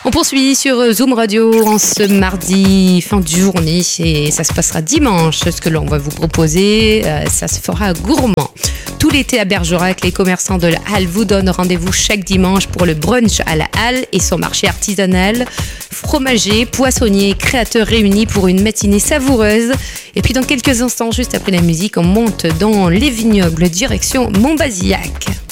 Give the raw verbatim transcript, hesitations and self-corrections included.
On poursuit sur Zoom Radio en ce mardi, fin de journée, et ça se passera dimanche. Ce que l'on va vous proposer, euh, ça se fera gourmand. Tout l'été à Bergerac, les commerçants de la Halle vous donnent rendez-vous chaque dimanche pour le brunch à la Halle et son marché artisanal. Fromagers, poissonniers, créateurs réunis pour une matinée savoureuse. Et puis dans quelques instants, juste après la musique, on monte dans les vignobles direction Montbazillac.